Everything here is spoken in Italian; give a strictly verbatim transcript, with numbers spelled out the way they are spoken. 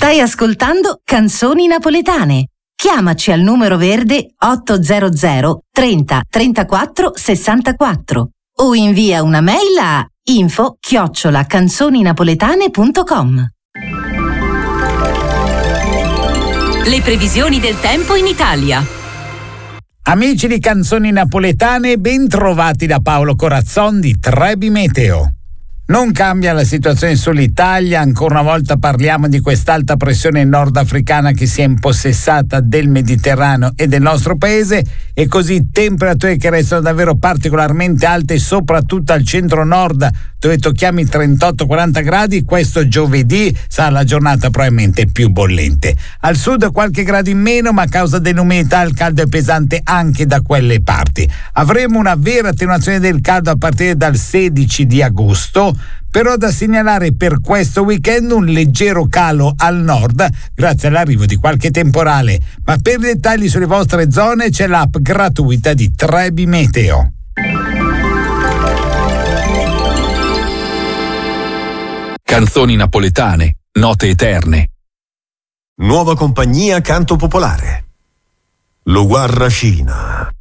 Stai ascoltando Canzoni Napoletane. Chiamaci al numero verde ottocento trenta trentaquattro sessantaquattro o invia una mail a info chiocciola canzoninapoletane punto com. Le previsioni del tempo in Italia. Amici di Canzoni Napoletane, ben trovati da Paolo Corazzon di Trebi Meteo. Non cambia la situazione sull'Italia, ancora una volta parliamo di quest'alta pressione nordafricana che si è impossessata del Mediterraneo e del nostro paese, e così temperature che restano davvero particolarmente alte soprattutto al centro-nord, dove tocchiamo i trentotto quaranta gradi. Questo giovedì sarà la giornata probabilmente più bollente. Al sud qualche grado in meno, ma a causa dell'umidità il caldo è pesante anche da quelle parti. Avremo una vera attenuazione del caldo a partire dal sedici di agosto, però da segnalare per questo weekend un leggero calo al nord grazie all'arrivo di qualche temporale. Ma per i dettagli sulle vostre zone c'è l'app gratuita di Trebi Meteo. Canzoni napoletane, note eterne. Nuova compagnia canto popolare. Lo Guarracina.